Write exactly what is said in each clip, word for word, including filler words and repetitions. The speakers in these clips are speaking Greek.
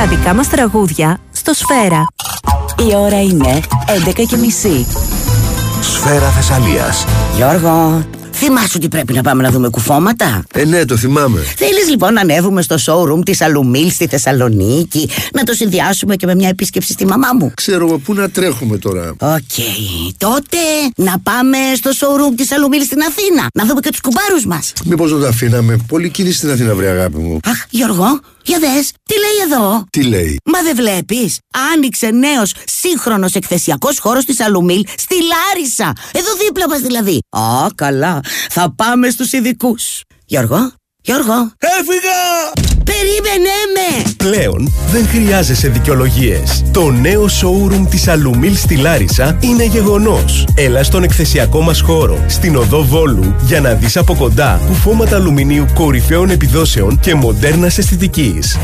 τα δικά μας τραγούδια στο Σφαίρα. Η ώρα είναι έντεκα και μισή. Σφαίρα Θεσσαλίας. Γιώργο, θυμάσαι ότι πρέπει να πάμε να δούμε κουφώματα? Ε, ναι, το θυμάμαι. Θέλεις λοιπόν να ανέβουμε στο showroom της Αλουμίλ στη Θεσσαλονίκη, να το συνδυάσουμε και με μια επίσκεψη στη μαμά μου? Ξέρω πού να τρέχουμε τώρα. Οκ, okay. Τότε να πάμε στο showroom της Αλουμίλ στην Αθήνα, να δούμε και τους κουμπάρους μας. Μήπως να τα αφήναμε? Πολύ κίνηση στην Αθήνα, βρε αγάπη μου. Αχ, Γιώργο, για δες, τι λέει εδώ? Τι λέει? Μα δεν βλέπεις? Άνοιξε νέος σύγχρονος εκθεσιακός χώρος της Αλουμίλ στη Λάρισα. Εδώ δίπλα μας δηλαδή. Α, καλά. Θα πάμε στους ειδικούς. Γιώργο, Γιώργο. Έφυγα! Περίμενε με! Πλέον δεν χρειάζεσαι δικαιολογίες. Το νέο showroom της Αλουμίλ στη Λάρισα είναι γεγονός. Έλα στον εκθεσιακό μας χώρο, στην οδό Βόλου, για να δεις από κοντά κουφώματα αλουμινίου κορυφαίων επιδόσεων και μοντέρνας αισθητικής.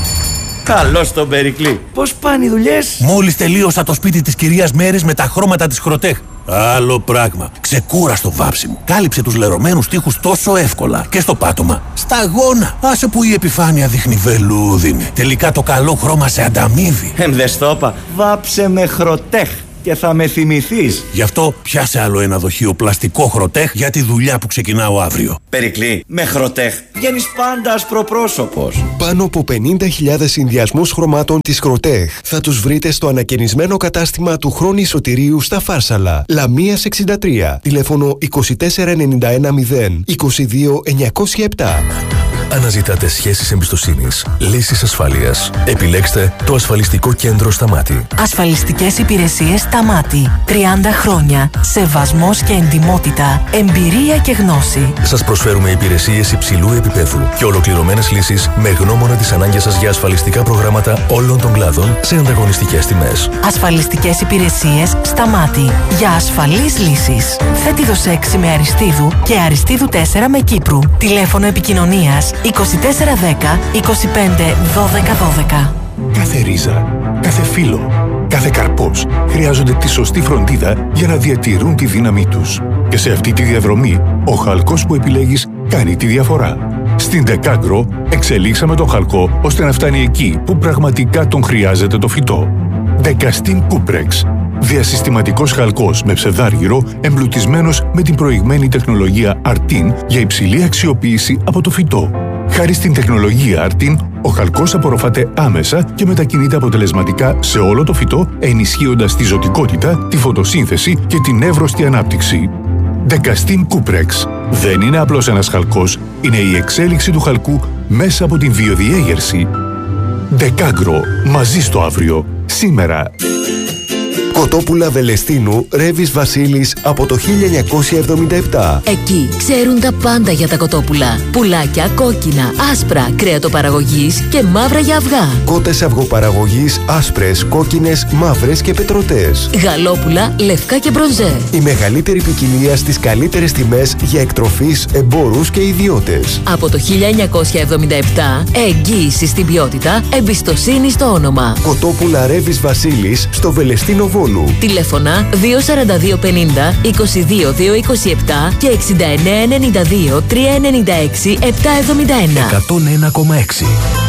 Καλώς τον Περικλή. Πώς πάνε οι δουλειές? Μόλις τελείωσα το σπίτι της κυρίας Μέρης με τα χρώματα της Χροτέχ. Άλλο πράγμα. Ξεκούραστο βάψιμο. Κάλυψε τους λερωμένους τοίχους τόσο εύκολα. Και στο πάτωμα. Σταγόνα. Άσε που η επιφάνεια δείχνει βελούδινη. Τελικά το καλό χρώμα σε ανταμείβει. Εμ δε στο είπα. Βάψε με Χροτέχ και θα με θυμηθείς. Γι' αυτό πιάσε άλλο ένα δοχείο πλαστικό Χροτέχ για τη δουλειά που ξεκινάω αύριο. Περικλή, με Χροτέχ βγαίνεις πάντα ασπροπρόσωπος. Πάνω από πενήντα χιλιάδες συνδυασμούς χρωμάτων της Χροτέχ θα τους βρείτε στο ανακαινισμένο κατάστημα του Χρόνη Σωτηρίου στα Φάρσαλα. Λαμίας εξήντα τρία. Τηλέφωνο είκοσι τέσσερα ενενήντα ένα μηδέν είκοσι δύο εννιακόσια επτά. Αναζητάτε σχέσεις εμπιστοσύνης, λύσεις ασφάλειας? Επιλέξτε το ασφαλιστικό κέντρο Σταμάτη. Ασφαλιστικές υπηρεσίες Σταμάτη. τριάντα χρόνια. Σεβασμός και εντιμότητα. Εμπειρία και γνώση. Σας προσφέρουμε υπηρεσίες υψηλού επίπεδου και ολοκληρωμένες λύσεις με γνώμονα τις ανάγκες σας για ασφαλιστικά προγράμματα όλων των κλάδων σε ανταγωνιστικές τιμές. Ασφαλιστικές υπηρεσίες Σταμάτη. Για ασφαλείς λύσεις. Θέτιδος έξι με Αριστείδου και Αριστείδου τέσσερα με Κύπρου. Τηλέφωνο επικοινωνίας είκοσι τέσσερα δέκα είκοσι πέντε δώδεκα δώδεκα. Κάθε ρίζα, κάθε φύλλο, κάθε καρπός χρειάζονται τη σωστή φροντίδα για να διατηρούν τη δύναμή τους. Και σε αυτή τη διαδρομή, ο χαλκός που επιλέγεις κάνει τη διαφορά. Στην Decagro εξελίξαμε τον χαλκό ώστε να φτάνει εκεί που πραγματικά τον χρειάζεται το φυτό. Decastin Cuprex. Διασυστηματικός χαλκός με ψευδάργυρο εμπλουτισμένος με την προηγμένη τεχνολογία Artin για υψηλή αξιοποίηση από το φυτό. Χάρη στην τεχνολογία Artin, ο χαλκός απορροφάται άμεσα και μετακινείται αποτελεσματικά σε όλο το φυτό, ενισχύοντας τη ζωτικότητα, τη φωτοσύνθεση και την εύρωστη ανάπτυξη. Decastin Cuprex. Δεν είναι απλώς ένας χαλκός, είναι η εξέλιξη του χαλκού μέσα από την βιοδιέγερση. Decagro. Μαζί στο αύριο. Σήμερα. Κοτόπουλα Βελεστίνου, Ρέβης Βασίλης από το χίλια εννιακόσια εβδομήντα επτά. Εκεί ξέρουν τα πάντα για τα κοτόπουλα. Πουλάκια κόκκινα, άσπρα, κρέατοπαραγωγής και μαύρα για αυγά. Κότες αυγοπαραγωγής, άσπρες, κόκκινες, μαύρες και πετρωτές. Γαλόπουλα, λευκά και μπρονζέ. Η μεγαλύτερη ποικιλία στις καλύτερες τιμές για εκτροφής, εμπόρους και ιδιώτες. Από το χίλια εννιακόσια εβδομήντα επτά, εγγύηση στην ποιότητα, εμπιστοσύνη στο όνομα. Κοτόπουλα Ρέβης Βασίλης στο Βελεστίνο Βόλου. Τηλέφωνα δύο σαράντα δύο πενήντα είκοσι δύο δύο είκοσι επτά και εξήντα εννέα ενενήντα δύο τρία ενενήντα έξι επτά εβδομήντα ένα. εκατόν ένα κόμμα έξι.